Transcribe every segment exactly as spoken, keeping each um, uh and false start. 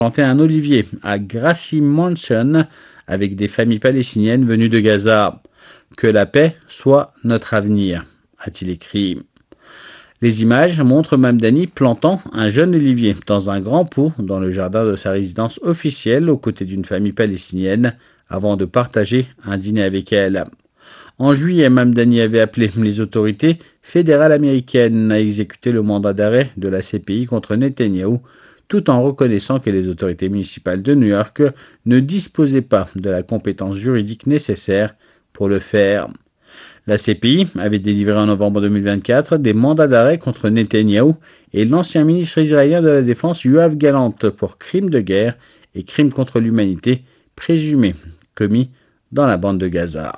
planter un olivier à Grassy Mansion avec des familles palestiniennes venues de Gaza. Que la paix soit notre avenir, a-t-il écrit. Les images montrent Mamdani plantant un jeune olivier dans un grand pot dans le jardin de sa résidence officielle aux côtés d'une famille palestinienne avant de partager un dîner avec elle. En juillet, Mamdani avait appelé les autorités fédérales américaines à exécuter le mandat d'arrêt de la C P I contre Netanyahou, tout en reconnaissant que les autorités municipales de New York ne disposaient pas de la compétence juridique nécessaire pour le faire. La C P I avait délivré en novembre deux mille vingt-quatre des mandats d'arrêt contre Netanyahou et l'ancien ministre israélien de la Défense Yoav Gallant pour crimes de guerre et crimes contre l'humanité présumés commis dans la bande de Gaza.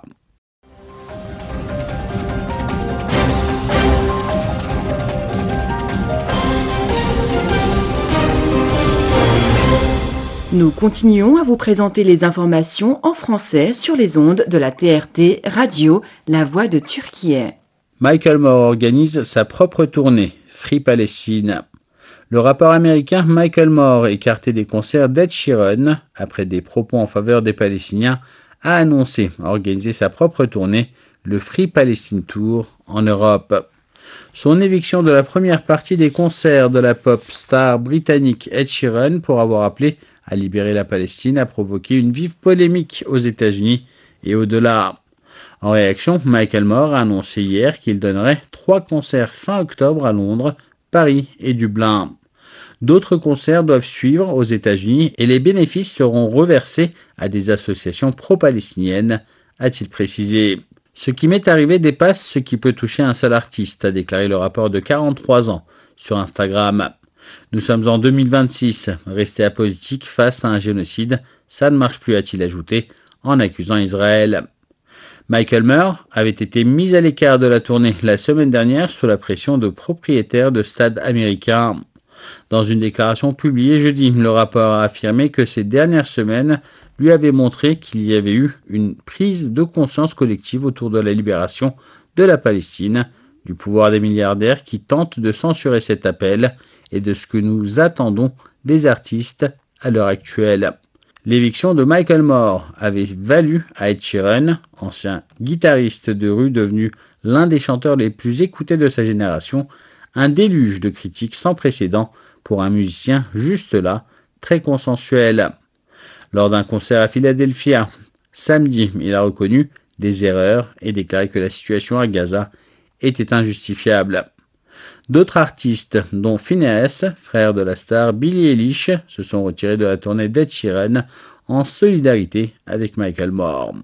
Nous continuons à vous présenter les informations en français sur les ondes de la T R T Radio, la voix de Turquie. Michael Moore organise sa propre tournée, Free Palestine. Le rappeur américain Michael Moore, écarté des concerts d'Ed Sheeran après des propos en faveur des Palestiniens, a annoncé organiser sa propre tournée, le Free Palestine Tour, en Europe. Son éviction de la première partie des concerts de la pop star britannique Ed Sheeran pour avoir appelé à libérer la Palestine a provoqué une vive polémique aux États-Unis et au-delà. En réaction, Michael Moore a annoncé hier qu'il donnerait trois concerts fin octobre à Londres, Paris et Dublin. D'autres concerts doivent suivre aux États-Unis et les bénéfices seront reversés à des associations pro-palestiniennes, a-t-il précisé. Ce qui m'est arrivé dépasse ce qui peut toucher un seul artiste, a déclaré le rappeur de quarante-trois ans sur Instagram. Nous sommes en deux mille vingt-six, rester apolitique face à un génocide, ça ne marche plus, a-t-il ajouté, en accusant Israël. Michael Moore avait été mis à l'écart de la tournée la semaine dernière sous la pression de propriétaires de stades américains. Dans une déclaration publiée jeudi, le rappeur a affirmé que ces dernières semaines lui avaient montré qu'il y avait eu une prise de conscience collective autour de la libération de la Palestine, du pouvoir des milliardaires qui tentent de censurer cet appel et de ce que nous attendons des artistes à l'heure actuelle. L'éviction de Michael Moore avait valu à Ed Sheeran, ancien guitariste de rue devenu l'un des chanteurs les plus écoutés de sa génération, un déluge de critiques sans précédent pour un musicien juste là, très consensuel. Lors d'un concert à Philadelphia, samedi, il a reconnu des erreurs et déclaré que la situation à Gaza était injustifiable. D'autres artistes, dont Phineas, frère de la star Billie Eilish, se sont retirés de la tournée d'Ed Sheeran en solidarité avec Michael Moore.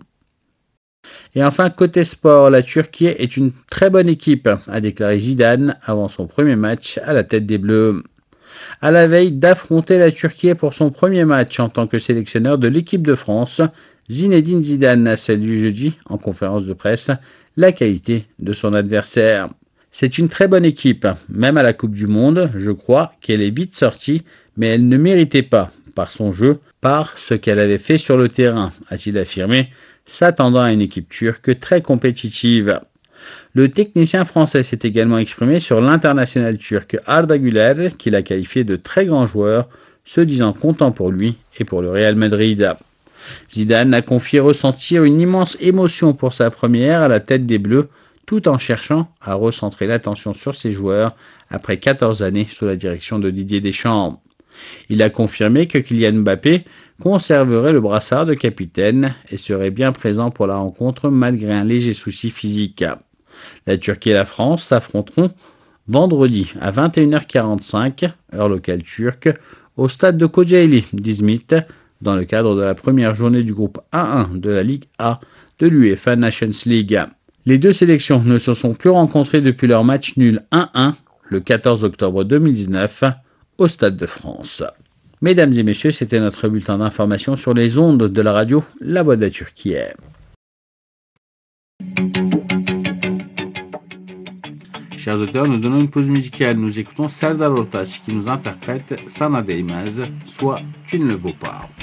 Et enfin, côté sport, la Turquie est une très bonne équipe, a déclaré Zidane avant son premier match à la tête des Bleus. À la veille d'affronter la Turquie pour son premier match en tant que sélectionneur de l'équipe de France, Zinedine Zidane a salué jeudi, en conférence de presse, la qualité de son adversaire. C'est une très bonne équipe, même à la Coupe du Monde, je crois qu'elle est vite sortie, mais elle ne méritait pas, par son jeu, par ce qu'elle avait fait sur le terrain, a-t-il affirmé, s'attendant à une équipe turque très compétitive. Le technicien français s'est également exprimé sur l'international turc Arda Güler, qu'il a qualifié de très grand joueur, se disant content pour lui et pour le Real Madrid. Zidane a confié ressentir une immense émotion pour sa première à la tête des Bleus, tout en cherchant à recentrer l'attention sur ses joueurs après quatorze années sous la direction de Didier Deschamps. Il a confirmé que Kylian Mbappé conserverait le brassard de capitaine et serait bien présent pour la rencontre malgré un léger souci physique. La Turquie et la France s'affronteront vendredi à vingt et une heures quarante-cinq, heure locale turque, au stade de Kocaeli d'Izmit, dans le cadre de la première journée du groupe A un de la Ligue A de l'UEFA Nations League. Les deux sélections ne se sont plus rencontrées depuis leur match nul un un le quatorze octobre deux mille dix-neuf au Stade de France. Mesdames et messieurs, c'était notre bulletin d'information sur les ondes de la radio La Voix de la Turquie. Chers auditeurs, nous donnons une pause musicale. Nous écoutons Serdar Ortaç qui nous interprète Sana Değmez, soit Tu ne le vaux pas.